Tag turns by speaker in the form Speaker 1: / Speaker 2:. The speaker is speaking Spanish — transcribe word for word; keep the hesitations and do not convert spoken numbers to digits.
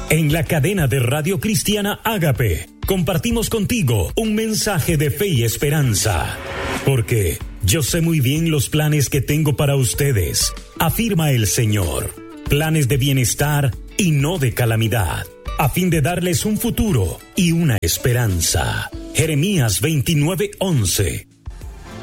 Speaker 1: En la cadena de Radio Cristiana Ágape, compartimos contigo un mensaje de fe y esperanza. Porque yo sé muy bien los planes que tengo para ustedes, afirma el Señor. Planes de bienestar y no de calamidad, a fin de darles un futuro y una esperanza. Jeremías veintinueve once.